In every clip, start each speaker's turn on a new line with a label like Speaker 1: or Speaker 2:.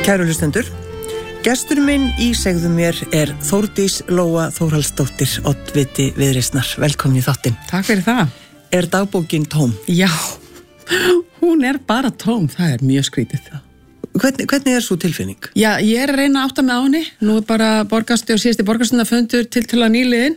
Speaker 1: Kæru hlustendur, gestur minn í Segðu mér Þórdís Lóa Þórhallsdóttir, oddviti Viðreisnar. Velkomin í þáttinn.
Speaker 2: Takk fyrir það.
Speaker 1: Dagbókin tóm?
Speaker 2: Já, hún bara tóm, það mjög skrítið það.
Speaker 1: Hvernig svo tilfinning?
Speaker 2: Já, ég að reyna að átta mig á henni. Nú bara síðasti borgarstjórnarfundur til að nýliðin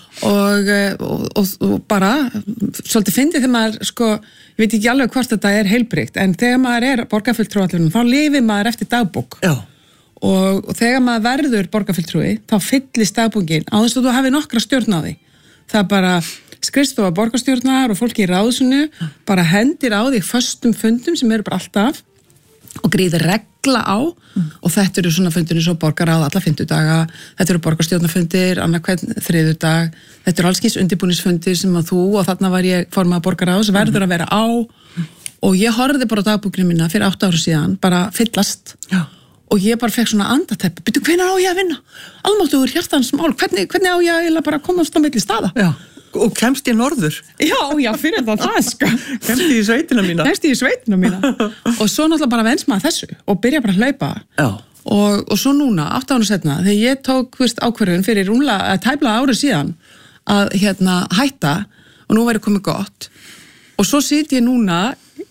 Speaker 2: og bara svolítið fyndið þegar maður, ég veit ekki alveg hvort þetta heilbrigt, en þegar maður borgarfulltrúi þá lifir maður eftir dagbók.
Speaker 1: Já.
Speaker 2: Og þegar maður verður borgarfulltrúi, þá fyllist dagbókin á þess að þú hafi nokkra stjórn á því. Það bara skrifstofa borgarstjórnar og fólki í ráðsunu bara hendir á því föstum fundum sem bara alltaf og gríðir regla á og þetta eru svona fundir eins og borgarráð alla fimmtudaga, þetta eru borgarstjórnarfundir annarkvern þriðjudag, þetta eru allskins undirbúningsfundir sem að þú og þarna var ég formað borgarráðs verður að vera á og ég horfði bara á dagbókinu mína fyrir 8 ára síðan, bara fyllast og ég bara fekk svona andateppu, byrju hvenær á ég að vinna? Almáttugur hjartans mál, hvernig á ég að bara komast á milli staða?
Speaker 1: Já. Og kemst ég norður?
Speaker 2: Já, fyrir það
Speaker 1: Kemst ég í sveitina mína?
Speaker 2: Og svo náttúrulega bara venst maður þessu og byrja bara að hlaupa.
Speaker 1: Já.
Speaker 2: Og svo núna, 8 ára setna, þegar ég tók ákvörðun fyrir tæplega árið síðan að hætta og nú væri komið gott. Og svo sit ég núna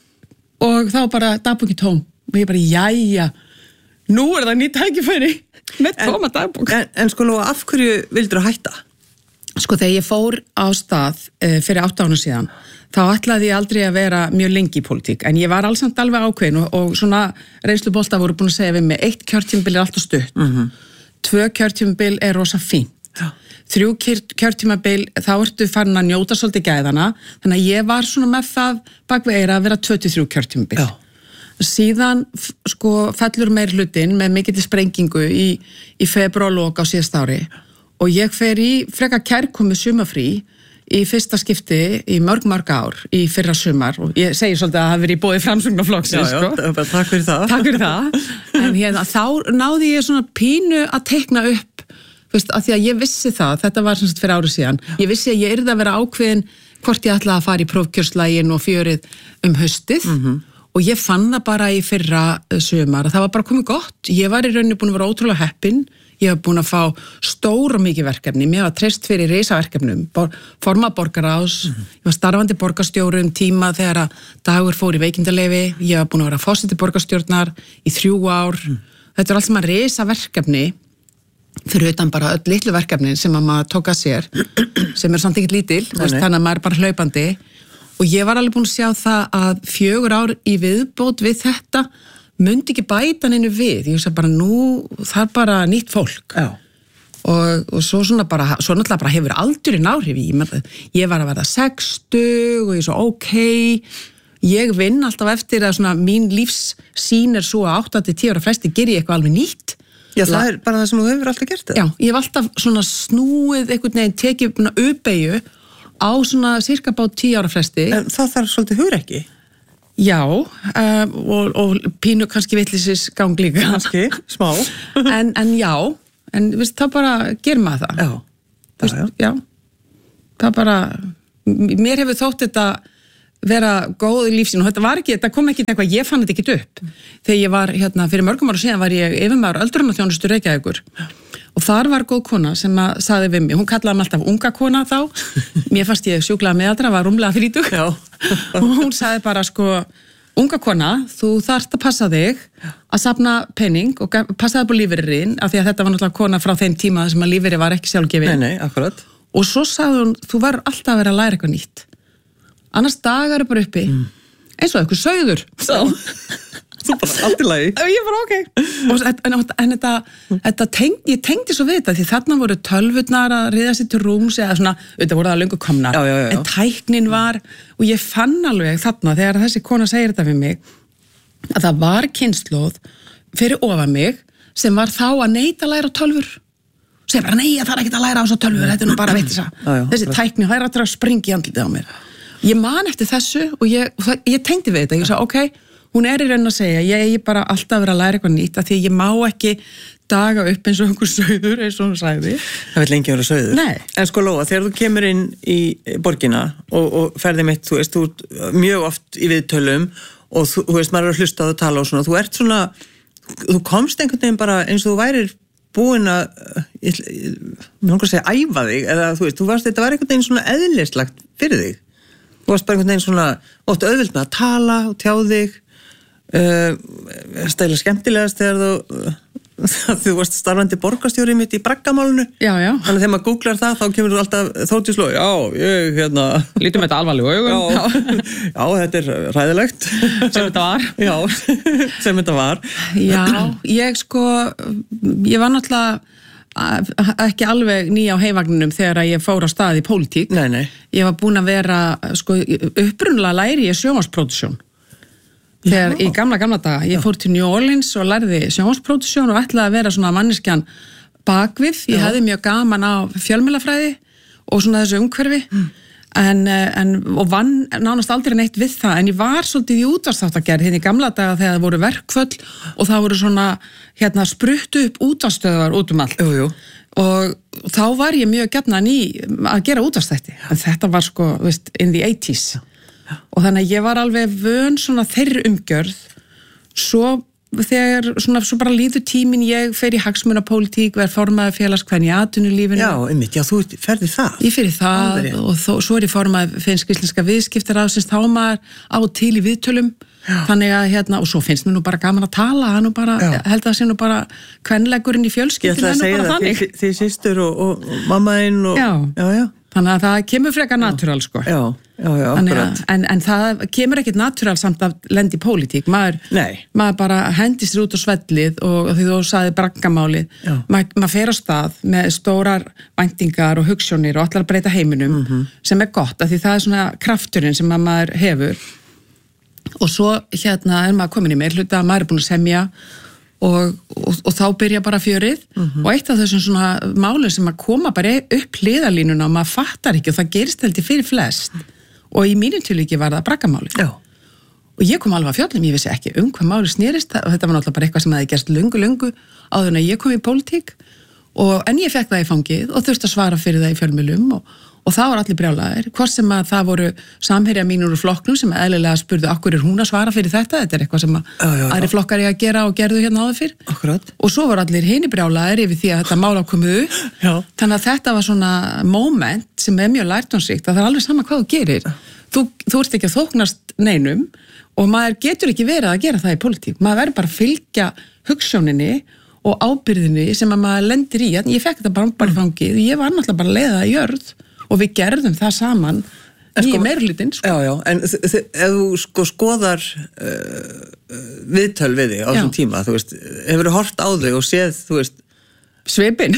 Speaker 2: og þá bara dagbókin tóm. Og ég bara, jæja, nú það nýtt tækifæri með tóma dagbók.
Speaker 1: En af hverju vildur þú hætta?
Speaker 2: Þegar ég fór á stað fyrir 8 ára síðan, þá ætlaði ég aldrei að vera mjög lengi í pólitík, en ég var allsamt alveg ákveðin og svona reynsluboltar voru búin að segja við mig, 1 kjörtímabil alltaf stutt, 2 kjörtímabil rosa fínt, 3 kjörtímabil, þá ertu farin að njóta svolítið gæðana, þannig að ég var svona með það bakvið eira að vera 23 kjörtímabil. Já. Síðan fellur meir hlutin með mikill sprengingu í febrúarlok á síðasta ári og ég fer í frekar kærkomið sumarfrí í fyrsta skipti í mörg ár í fyrra sumar og ég segi svolítið að það hafi verið í boði Framsóknarflokksins.
Speaker 1: Já, takk fyrir það.
Speaker 2: Takk fyrir það. En þá náði ég svona pínu að teikna upp, af því að ég vissi það, þetta var fyrir árið síðan, ég vissi að ég yrði að vera ákveðin hvort ég ætlaði að fara í prófkjörslægin og fjörið haustið og ég fann það bara í fyrra sumar að það var bara komið gott. Ég var í rauninni búin að vera ótrúlega heppin. Ég hef búin að fá stór og mikið verkefni. Mér var treyst fyrir risaverkefnum, forma borgarráðs, ég var starfandi borgarstjóri tíma þegar að Dagur fór í veikindaleyfi, ég var búin að vera forseti borgarstjórnar í 3 ár. Þetta allt saman risaverkefni fyrir utan bara öll litlu verkefnin sem að maður tók að sér, sem samt ekkert lítil, þannig að maður bara hlaupandi. Og ég var alveg búin að sjá það að 4 ár í viðbót við þetta myndi ekki bæta neinu við, ég hugsa bara nú, það bara nýtt fólk. Já. Og svo náttúrulega bara hefur aldurinn áhrif í, ég var að verða 60 og ég svo ég vinn alltaf eftir að svona mín lífssýn svo að 8-10 ára fresti ger ég eitthvað alveg nýtt.
Speaker 1: Já, það bara það sem þú hefur alltaf gert það. Já,
Speaker 2: ég hef alltaf svona snúið einhvern veginn, tekið uppeyju á svona cirka bát 10 ára fresti.
Speaker 1: En það þarf svolítið hugrekki.
Speaker 2: Já, og pínu kannski vitleysis gang líka.
Speaker 1: Kannski, smá.
Speaker 2: en já, það bara gerir maður það. Já. Það bara, mér hefur þótt þetta vera góð í lífsín og þetta kom ekki eitthvað, ég fann þetta ekki upp. Þegar ég var fyrir mörgum ára síðan var ég yfirmaður öldrunarþjónustu Reykjavíkur og þar var góð kona sem að sagði við mig, hún kallaði mig alltaf unga kona þá, mér fannst ég sjúklega meðaldra, var rúmlega 30 og hún sagði bara unga kona, þú þarft að passa þig að safna penning og passa það på lífeyririnn, af því að þetta var náttúrulega kona frá þeim tíma sem að lífeyri var ekki sjálfgefið.
Speaker 1: Nei, akkurat.
Speaker 2: Og svo sagði hún, þú verður alltaf að vera að læra eitthvað nýtt. Annars dagar bara uppi, eins og eitthvað sauður.
Speaker 1: Þú bara allt í lagi.
Speaker 2: Ég bara En ég tengdi svo við þetta, því þarna voru tölvurnar að riða sér til rúms eða svona, þetta voru það löngu komnar.
Speaker 1: Já.
Speaker 2: En tæknin var, og ég fann alveg þarna, þegar þessi kona segir þetta við mig, að það var kynslóð fyrir ofan mig sem var þá að neita að læra tölvur. Segir bara, nei, það er ekkert að læra á svo tölvur, þetta nú bara veitisa. Þessi tækni, það alltaf að springa í andlitið á mér. Ég man eftir þessu og ég tengdi við þetta, ég sagði, hún í raun að segja, ég bara alltaf vera að læra eitthvað nýtt af því ég má ekki daga upp eins og einhver sauður, eins og hún sagði.
Speaker 1: Það vil lengi vera sauður.
Speaker 2: Nei.
Speaker 1: En Lóa, þegar þú kemur inn í borgina og ferði mitt, þú ert mjög oft í viðtölum og þú veist, maður er að hlusta á það tala og svona, þú þú komst einhvern veginn bara eins og þú værir búin að mér langar að segja æfa þig eða þú veist, þetta var einhvern veginn svona eðlislegt fyrir þig. Þú varst bara einhvern veginn svona oft auðvelt með að tala og tjá þig stæla skemmtilegast þegar þú varst starfandi borgarstjóri mitt í braggamálinu.
Speaker 2: Já.
Speaker 1: Þannig að þegar maður googlar það, þá kemur þú alltaf Þórdís Lóa, ég
Speaker 2: Lítum þetta alvarlegu augum.
Speaker 1: Já, þetta er hræðilegt.
Speaker 2: Sem þetta var.
Speaker 1: Já, sem þetta var.
Speaker 2: Já, ég var náttúrulega ekki alveg ný á heivagninum þegar ég fór á stað í pólitík.
Speaker 1: Nei.
Speaker 2: Ég var búin að vera, upprunalega læri ég sjónvarspródúksjón. Þegar í gamla daga, ég fór til New Orleans og lærði sjónvarspródúksjón og ætlaði að vera svona manneskjan bakvið. Ég hefði mjög gaman á fjölmiðlafræði og svona þessu umhverfi og vann nánast aldrei neitt við það, en ég var svolítið í útvarpsþáttagerð hérna í gamla daga þegar það voru verkföll og það voru svona spruttu upp útvarpsstöðvar út allt.
Speaker 1: Jú.
Speaker 2: Og þá var ég mjög gjarnan í að gera útvarpsþætti, en þetta var in the 80s. Og þannig að ég var alveg vön svona þeirri umgjörð svo bara líður tíminn ég fer í hagsmunapólitík, verð formaður félagskvenna í atvinnulífinu.
Speaker 1: Já, þú ferði það.
Speaker 2: Ég fer í það og svo er ég formaður finnsk íslenska viðskiptaráðsins, þá maður á og til í viðtölum. Þannig að og svo finnst mér nú bara gaman að tala, hann nú bara held að það sé nú bara kvenleggurinn í fjölskyldinu.
Speaker 1: Ég ætla að segja það, þið systur og mammaðinn og já.
Speaker 2: Þannig að það kemur frekar natúral
Speaker 1: Já, akkurat.
Speaker 2: En það kemur ekkert natúral samt að lendi í pólitík. Maður bara hendist sér út á svellið og því þú sagði braggamálið. Maður fer á stað með stórar væntingar og hugsjónir og allar að breyta heiminum sem er gott, af því það er svona krafturinn sem maður hefur. Og svo er maður komin í meirhluta, maður er búin að semja og þá byrja bara fjörið og eitt af þessum svona málum sem að koma bara upp hliðarlínuna og maður fattar ekki og það gerist heldur fyrir flest og í mínum tilviki var það braggamálið. Og ég kom alveg að fjöllum, ég vissi ekki hvað máli snerist og þetta var náttúrulega bara eitthvað sem hefði gerst löngu áður en að ég kom í pólitík en ég fekk það í fangið og þurfti að svara fyrir það í fjölmiðlum og það var allir brjálæðir, hvort sem að það voru samherja mínur úr flokknum sem eðlilega spurðu akkur er hún að svara fyrir þetta er eitthvað sem aðri flokkar ég að gera og gerðu hérna áður fyrr.
Speaker 1: Akkurat.
Speaker 2: Og svo var allir hinni brjálæðir yfir því að þetta mál ákomu þannig að þetta var svona moment sem er mjög lærdómsríkt að það er alveg sama hvað þú gerir. Þú ert ekki að þóknast neinum og maður getur ekki verið að gera það í pólitík. Maður verður bara að fylgja hugsjóninni og ábyrðinni sem að maður lendir í. Ég fekk þetta bara í fangið, ég var náttúrulega bara að leiða það í jörð og við gerðum það saman í meirhlutinn.
Speaker 1: Já, en ef þú skoðar viðtöl við þig á þessum tíma, þú veist, hefur þú hort á þig og séð, þú veist, svipin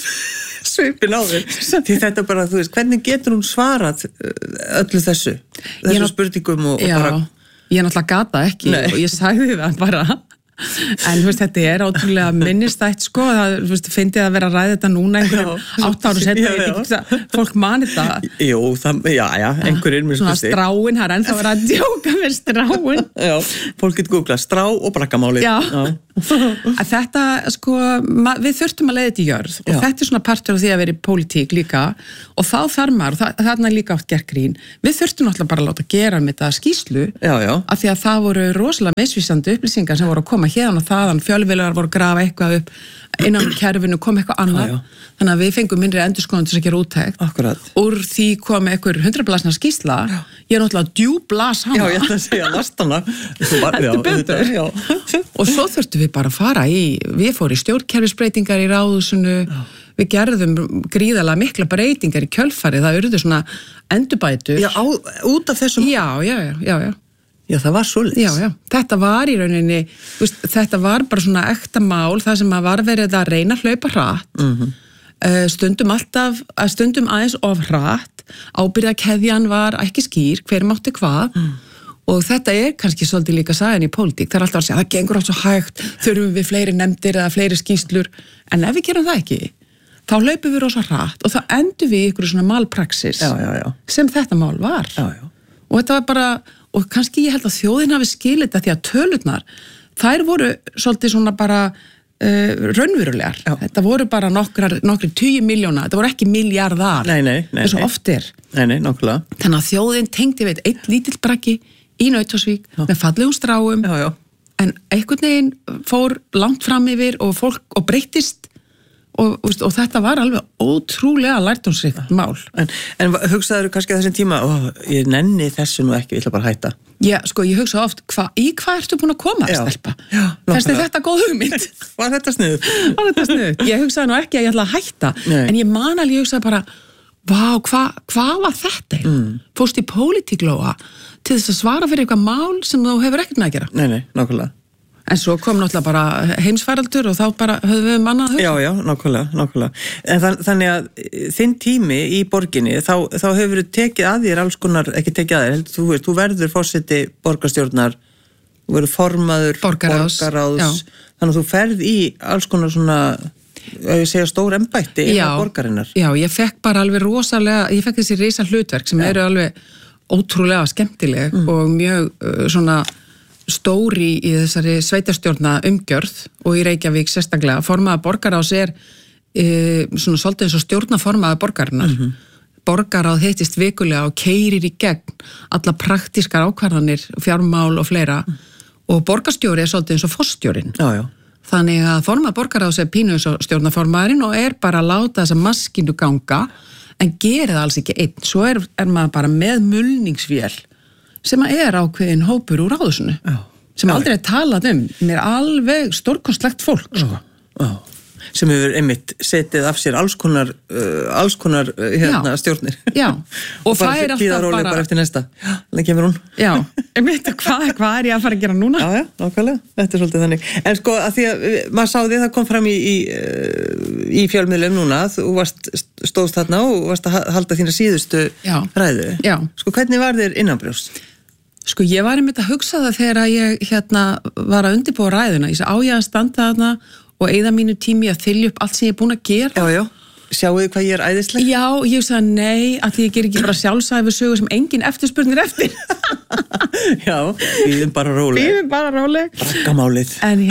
Speaker 1: á þig, því þetta bara, þú veist, hvernig getur hún svarað öllu þessu spurningum og bara...
Speaker 2: Ég náttúrulega gata ekki og ég sagði það bara... En þú veist, þetta er ótrúlega minnistætt það, þú veist, fyndið að vera að ræða þetta núna einhverjum 8 árum setna fólk mani það.
Speaker 1: Jú, einhverjir mér
Speaker 2: svona stráin, það er ennþá verið að djóka með stráin.
Speaker 1: Já, fólk getur googlað strá og braggamálið.
Speaker 2: Að þetta, við þurftum að leiða þetta í jörð og þetta er svona partur af því að vera í pólitík líka og þá þarf maður, og þarna er líka átt gert grín, við þurftum náttúrulega bara að láta gera með þetta skýrslu af því að það voru rosalega misvísandi upplýsingar sem voru að koma hérna og þaðan, fjölmiðlar voru að grafa eitthvað upp innan kerfinu, kom eitthvað annað þannig að við fengum mindri endurskoðun til að gera úttekt.
Speaker 1: Akkurat.
Speaker 2: Úr því kom einhver 100 blasna skýrsla ég er náttúrulega djúblas hana.
Speaker 1: Já, ég ætla að segja last hana.
Speaker 2: Þetta betur. Og svo þurftum við bara að fara við fórum í stjórnkerfisbreytingar í ráðhúsinu, við gerðum gríðarlega mikla breytingar í kjölfarið, það urðu svona endurbætur.
Speaker 1: Já, út af þessum... Já, það var svoleiðis.
Speaker 2: Já, þetta var í rauninni, þetta var bara svona ekta mál, það sem að var verið að reyna að hlaupa hratt, stundum aðeins of hratt, ábyrgðakeðjan var ekki skýr, hver mátti hvað, og þetta er kannski svolítið líka sagan í pólitík, það er alltaf að segja, það gengur allt svo hægt, þurfum við fleiri nefndir eða fleiri skýrslur, en ef við gerum það ekki, þá hlaupum við rosa hratt og þá endum við ykkur svona malpraxis sem þetta mál var. Og þetta var bara... Og kannski ég held að þjóðin hafi skilið þetta því að tölurnar, þær voru svolítið svona bara raunverulegar. Þetta voru bara nokkri 10 miljóna, þetta voru ekki miljardar.
Speaker 1: Nei.
Speaker 2: Eins og oft er.
Speaker 1: Nei, nákvæmlega.
Speaker 2: Þannig að þjóðin tengdi við einn lítill braggi í Nauthólsvík með fallegum stráum en einhvern veginn fór langt fram yfir og fólk og breyttist og þetta var alveg ótrúlega lærdómsríkt mál.
Speaker 1: En hugsaður kannski þessum tíma, ég nenni þessu nú ekki, ég ætla bara að hætta.
Speaker 2: Já, sko, ég hugsa oft, í hvað ertu búin að koma að stelpa? Fannst þér þetta góð hugmynd?
Speaker 1: Var þetta sniðugt?
Speaker 2: Ég hugsaði nú ekki að ég ætla að hætta, en ég man alveg, ég hugsaði bara, vá, hvað var þetta? Fórst í pólitíklóa til þess að svara fyrir eitthvað mál sem þú hefur ekkert með að gera.
Speaker 1: Nei, nákvæmlega.
Speaker 2: En svo kom náttúrulega bara heimsfaraldur og þá bara höfum við mannað hugsa.
Speaker 1: Já, nákvæmlega. En þannig að þinn tími í borginni, þá hefur þú tekið að þér alls konar, ekki tekið að þér, þú verður forseti borgarstjórnar, þú verður formaður borgarráðs, þannig að þú ferð í alls konar svona, ég segja stór embætti innan borgarinnar. Já, ég fekk bara alveg rosalega, ég fekk þessi risa hlutverk sem eru alveg ótrúlega skemmtileg og mjög svona stóri í þessari sveitarstjórna umgjörð og í Reykjavík sérstaklega. Formaður borgarráðs svona svolítið eins og stjórnaformaður borgarinnar. Borgarráð hittist vikulega og keyrir í gegn alla praktískar ákvarðanir, fjármál og fleira og borgarstjóri svolítið eins og forstjórinn. Já. Þannig að formaður borgarráðs pínu eins og stjórnaformaðurinn og bara að láta þessa maskinu ganga en gerir það alls ekki einn. Svo maður bara með mulningsvél sem ákveðin hópur úr ráðhúsinu sem aldrei talað mér alveg stórkostlegt fólk sko. Sem hefur einmitt setið af sér alls konar stjórnir og fær alltaf bara eftir næsta það kemur hún einmitt, hvað ég að fara að gera núna? Já, nákvæmlega, þetta svolítið þannig en sko að því að maður sá því það kom fram í fjölmiðlum núna þú stóðst þarna og varst að halda þína síðustu ræðu sko hvernig var þér innanbrjóst? Sko ég var einmitt að hugsa það þegar ég var að undirbúa ræðuna ég á ég að standa þarna og eyða mínu tími að þylja upp allt sem ég er búin að gera. Já. Sjáu þið hvað ég er æðisleg? Já, ég sagði nei, að ég ger ekki bara sjálfsæfi sögu sem engin eftirspurnir eftir. Já, bíðum bara róleg. Braggamálið.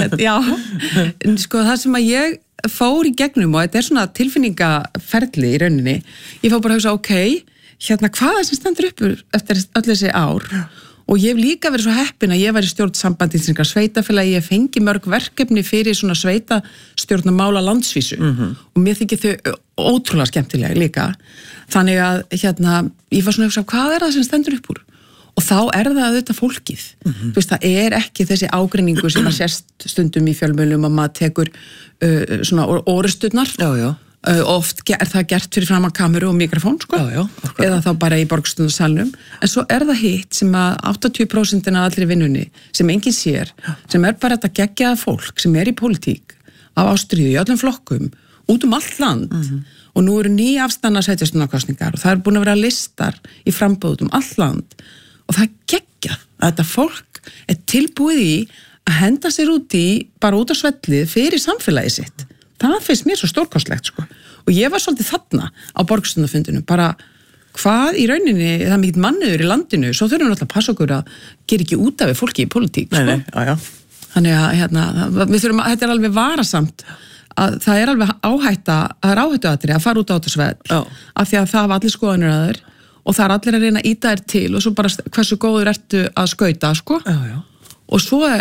Speaker 1: En sko það sem að ég fór í gegnum og þetta er svona tilfinningaferli í rauninni, ég fór bara að hugsa, hvað er sem stendur uppur eftir öll þessi ár? Og ég hef líka verið svo heppin að ég var í stjórn Sambandíslingar sveitafélagi, ég fengi mörg verkefni fyrir svona sveitastjórnamála landsvísu og mér þykir þau ótrúlega skemmtilega líka. Þannig að ég var svona að hugsa, hvað er það sem stendur upp úr? Og þá er það auðvitað fólkið. Þú veist, það er ekki þessi ágreiningu sem að sést stundum í fjölmiðlum að maður tekur svona orusturnar. Já. Oft er það gert fyrir framan kameru og mikrofón sko, eða þá bara í borgstundarsalnum en svo er það hitt sem að 80% af allri vinnunni sem enginn sér sem er bara þetta geggjaða fólk sem er í pólitík af ástríðu í öllum flokkum út allt land og nú eru afstanna sveitarstjórnarkosningar og það er búin að vera listar í frambúð allt land og það er geggjað að þetta fólk er tilbúið í að henda sér bara út á svellið fyrir samfélagið sitt. Það finnst mér svo stórkostlegt sko. Og ég var svolítið þarna á borgarstjórnarfundinu bara hvað í rauninni það er mikill mannauður í landinu svo þurfum við alltaf að passa okkur að gera ekki út af við fólki í pólitík sko. Þannig að við þurfum þetta er alveg varasamt að það er alveg áhættuatriði að fara út á þetta svell af því að það var allir skoðanir að þér og það er allir að reyna að ýta þér til og svo bara hversu góður ertu að skauta sko. Og svo